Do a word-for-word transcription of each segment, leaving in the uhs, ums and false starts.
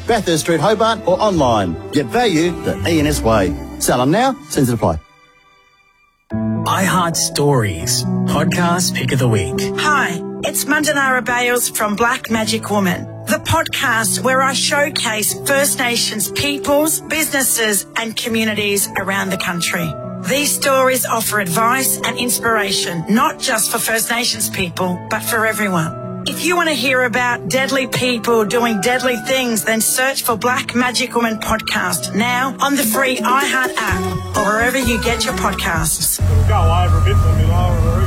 Bathurst Street, Hobart, or online. Get value the E N S way. Sell them now, terms apply. iHeart Stories, podcast pick of the week. Hi, it's Mandanara Bales from Black Magic Woman, the podcast where I showcase First Nations peoples, businesses and communities around the country. These stories offer advice and inspiration, not just for First Nations people, but for everyone. If you want to hear about deadly people doing deadly things, then search for Black Magic Woman podcast now on the free iHeart app or wherever you get your podcasts. Go over a bit for me, Laura,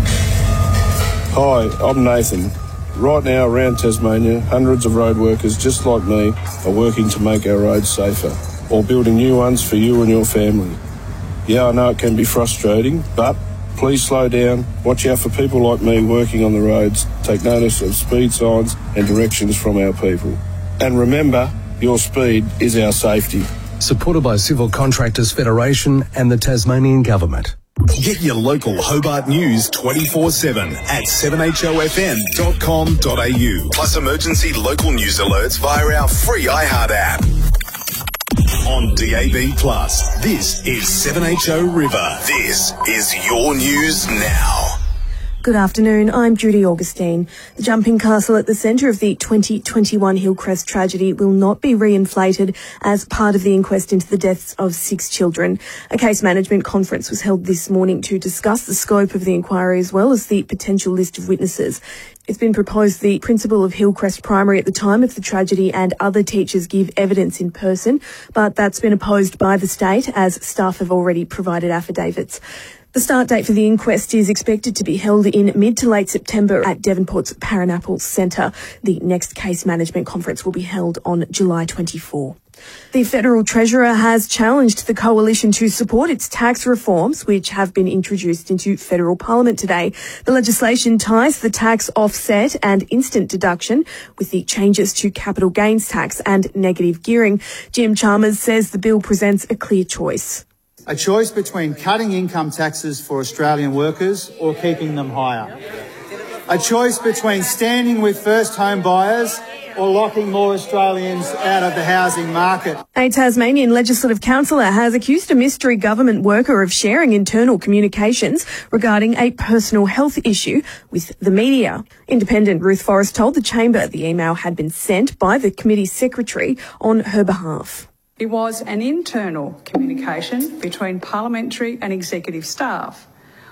Hi, I'm Nathan. Right now around Tasmania, hundreds of road workers just like me are working to make our roads safer or building new ones for you and your family. Yeah, I know it can be frustrating, but please slow down, watch out for people like me working on the roads, take notice of speed signs and directions from our people. And remember, your speed is our safety. Supported by Civil Contractors Federation and the Tasmanian Government. Get your local Hobart news twenty-four seven at seven h o f m dot com dot a u. Plus emergency local news alerts via our free iHeart app. On D A B Plus, this is seven H O River. This is your news now. Good afternoon, I'm Judy Augustine. The jumping castle at the centre of the twenty twenty-one Hillcrest tragedy will not be reinflated as part of the inquest into the deaths of six children. A case management conference was held this morning to discuss the scope of the inquiry as well as the potential list of witnesses. It's been proposed the principal of Hillcrest Primary at the time of the tragedy and other teachers give evidence in person, but that's been opposed by the state as staff have already provided affidavits. The start date for the inquest is expected to be held in mid to late September at Devonport's Paranappel Centre. The next case management conference will be held on July twenty-fourth. The Federal Treasurer has challenged the Coalition to support its tax reforms, which have been introduced into Federal Parliament today. The legislation ties the tax offset and instant deduction with the changes to capital gains tax and negative gearing. Jim Chalmers says the bill presents a clear choice. A choice between cutting income taxes for Australian workers or keeping them higher. A choice between standing with first home buyers or locking more Australians out of the housing market. A Tasmanian legislative councillor has accused a mystery government worker of sharing internal communications regarding a personal health issue with the media. Independent Ruth Forrest told the Chamber the email had been sent by the committee secretary on her behalf. It was an internal communication between parliamentary and executive staff.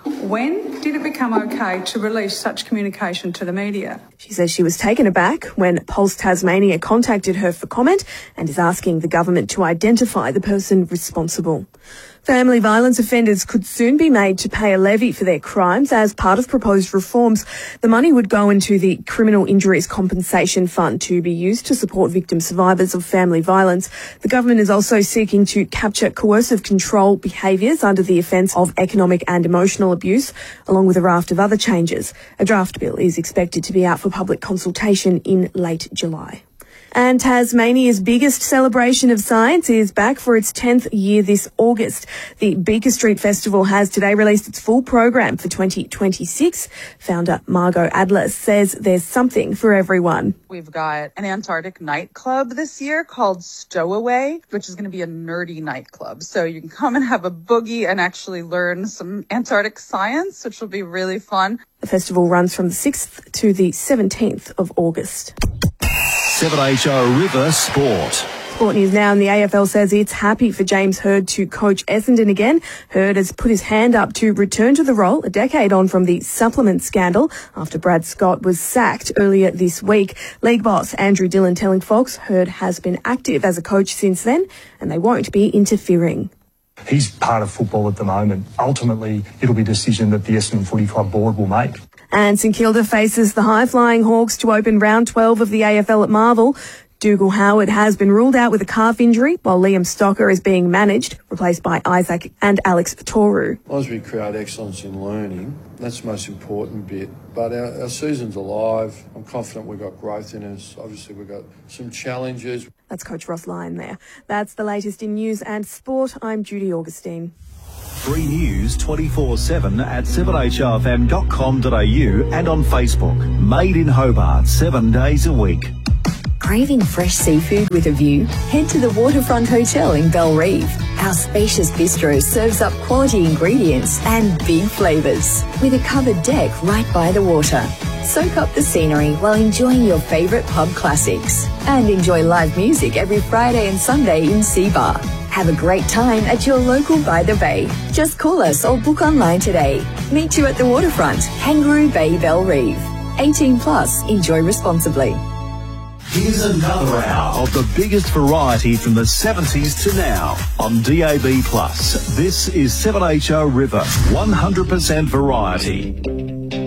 When did it become okay to release such communication to the media? She says she was taken aback when Pulse Tasmania contacted her for comment and is asking the government to identify the person responsible. Family violence offenders could soon be made to pay a levy for their crimes as part of proposed reforms. The money would go into the Criminal Injuries Compensation Fund to be used to support victim survivors of family violence. The government is also seeking to capture coercive control behaviours under the offence of economic and emotional abuse, along with a raft of other changes. A draft bill is expected to be out for public consultation in late July. And Tasmania's biggest celebration of science is back for its tenth year this August. The Beaker Street Festival has today released its full program for twenty twenty-six. Founder Margot Adler says there's something for everyone. We've got an Antarctic nightclub this year called Stowaway, which is going to be a nerdy nightclub. So you can come and have a boogie and actually learn some Antarctic science, which will be really fun. The festival runs from the sixth to the seventeenth of August. seven H O River Sport. Sport news now, and the A F L says it's happy for James Hird to coach Essendon again. Hird has put his hand up to return to the role a decade on from the supplement scandal after Brad Scott was sacked earlier this week. League boss Andrew Dillon telling Fox Hird has been active as a coach since then and they won't be interfering. He's part of football at the moment. Ultimately, it'll be a decision that the Essendon Footy Club board will make. And St Kilda faces the high-flying Hawks to open round twelve of the A F L at Marvel. Dougal Howard has been ruled out with a calf injury, while Liam Stocker is being managed, replaced by Isaac and Alex Toru. As we create excellence in learning, that's the most important bit. But our, our season's alive. I'm confident we've got growth in us. Obviously, we've got some challenges. That's Coach Ross Lyon there. That's the latest in news and sport. I'm Judy Augustine. Free news twenty-four seven at seven h o f m dot com dot a u and on Facebook. Made in Hobart, seven days a week. Craving fresh seafood with a view? Head to the Waterfront Hotel in Bellreeve. Our spacious bistro serves up quality ingredients and big flavours with a covered deck right by the water. Soak up the scenery while enjoying your favourite pub classics and enjoy live music every Friday and Sunday in Sea Bar. Have a great time at your local By the Bay. Just call us or book online today. Meet you at the Waterfront, Kangaroo Bay, Bellreeve. eighteen plus, enjoy responsibly. Here's another hour of the biggest variety from the seventies to now on D A B plus. This is seven H O River, one hundred percent variety.